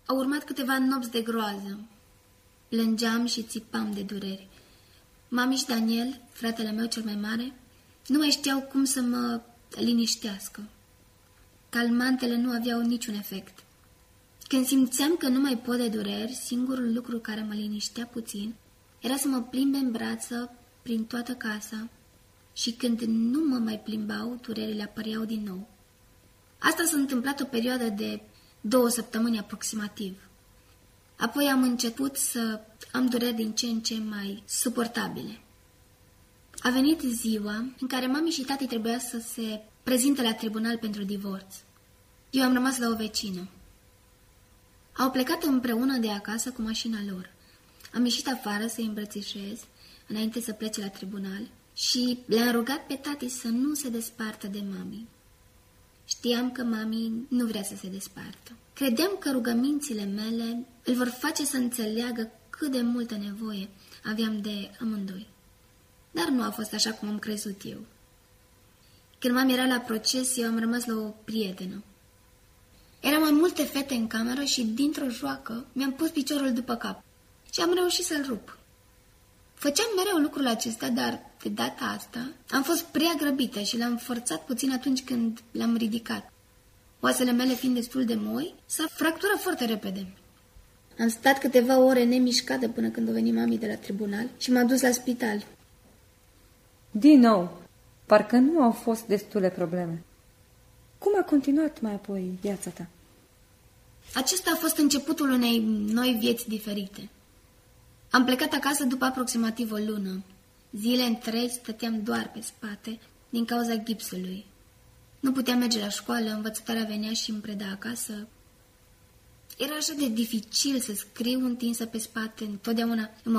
Au urmat câteva nopți de groază. Plângeam și țipam de dureri. Mami și Daniel, fratele meu cel mai mare, nu mai știau cum să mă liniștească. Calmantele nu aveau niciun efect. Când simțeam că nu mai pot de dureri, singurul lucru care mă liniștea puțin era să mă plimbe în brață prin toată casa și când nu mă mai plimbau, durerile apăreau din nou. Asta s-a întâmplat o perioadă de 2 săptămâni aproximativ. Apoi am început să am dureri din ce în ce mai suportabile. A venit ziua în care mami și tati trebuia să se prezinte la tribunal pentru divorț. Eu am rămas la o vecină. Au plecat împreună de acasă cu mașina lor. Am ieșit afară să-i îmbrățișez înainte să plece la tribunal și le-am rugat pe tati să nu se despartă de mami. Știam că mami nu vrea să se despartă. Credeam că rugămințile mele îl vor face să înțeleagă cât de multă nevoie aveam de amândoi. Dar nu a fost așa cum am crezut eu. Când mami era la proces, eu am rămas la o prietenă. Erau mai multe fete în cameră și dintr-o joacă mi-am pus piciorul după cap și am reușit să-l rup. Făceam mereu lucrul acesta, dar de data asta am fost prea grăbită și l-am forțat puțin atunci când l-am ridicat. Oasele mele fiind destul de moi, s-a fracturat foarte repede. Am stat câteva ore nemișcată până când a venit mami de la tribunal și m-a dus la spital. Din nou, parcă nu au fost destule probleme. Cum a continuat mai apoi viața ta? Acesta a fost începutul unei noi vieți diferite. Am plecat acasă după aproximativ o lună. Zile întregi stăteam doar pe spate din cauza gipsului. Nu puteam merge la școală, învățătoarea venea și îmi preda acasă. Era așa de dificil să scriu întinsă pe spate, întotdeauna